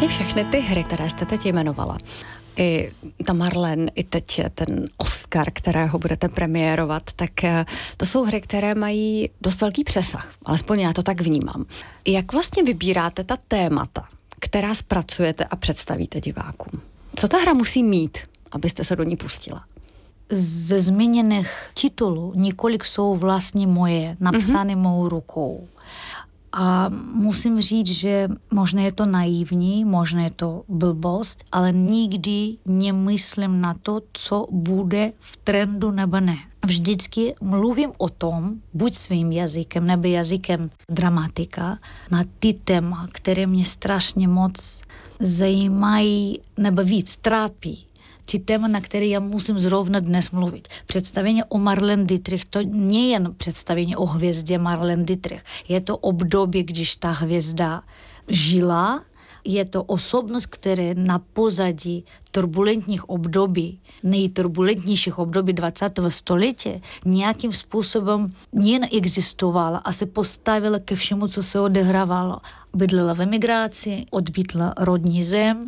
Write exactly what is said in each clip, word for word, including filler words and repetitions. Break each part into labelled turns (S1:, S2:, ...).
S1: Vlastně všechny ty hry, které jste teď jmenovala, i ta Marlene, i teď ten Oscar, kterého budete premiérovat, tak to jsou hry, které mají dost velký přesah. Alespoň já to tak vnímám. Jak vlastně vybíráte ta témata, která zpracujete a představíte divákům? Co ta hra musí mít, abyste se do ní pustila?
S2: Ze zmíněných titulů několik jsou vlastně moje, napsané mm-hmm. mou rukou. A musím říct, že možná je to naivní, možná je to blbost, ale nikdy nemyslím na to, co bude v trendu nebo ne. Vždycky mluvím o tom, buď svým jazykem nebo jazykem dramatika, na ty téma, které mě strašně moc zajímají nebo víc trápí. Ty téma, na které já musím zrovna dnes mluvit. Představení o Marlene Dietrich, to nejen představení o hvězdě Marlene Dietrich. Je to období, když ta hvězda žila. Je to osobnost, která na pozadí turbulentních období, nejturbulentnějších období dvacátého století, nějakým způsobem nejen existovala a se postavila ke všemu, co se odehrávalo. Bydlela v emigraci, odbytla rodní zem,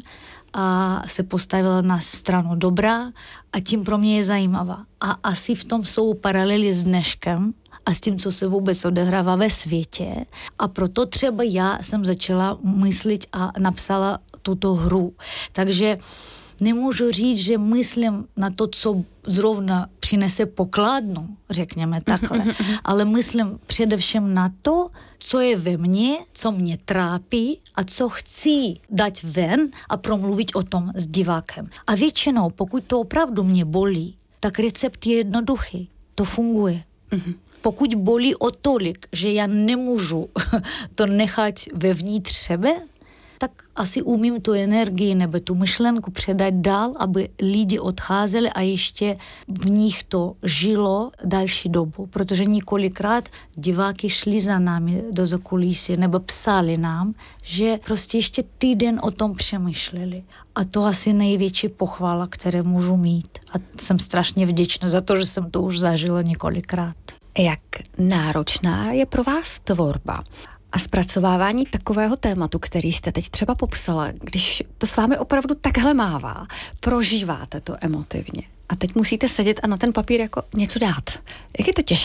S2: a se postavila na stranu dobra a tím pro mě je zajímavá. A asi v tom jsou paralely s dneškem a s tím, co se vůbec odehrává ve světě. A proto třeba já jsem začala myslet a napsala tuto hru. Takže nemůžu říct, že myslím na to, co zrovna přinese pokladnu, řekněme takhle, ale myslím především na to, co je ve mně, co mě trápí a co chci dát ven a promluvit o tom s divákem. A většinou, pokud to opravdu mě bolí, tak recept je jednoduchý. To funguje. Pokud bolí o tolik, že já nemůžu to nechat vevnitř sebe, tak asi umím tu energii nebo tu myšlenku předat dál, aby lidi odcházeli a ještě v nich to žilo další dobu. Protože několikrát diváky šli za námi do zákulisí nebo psali nám, že prostě ještě týden o tom přemýšleli. A to asi největší pochvala, které můžu mít. A jsem strašně vděčná za to, že jsem to už zažila několikrát.
S1: Jak náročná je pro vás tvorba a zpracovávání takového tématu, který jste teď třeba popsala, když to s vámi opravdu takhle mává, prožíváte to emotivně a teď musíte sedět a na ten papír jako něco dát. Jak je to těžké?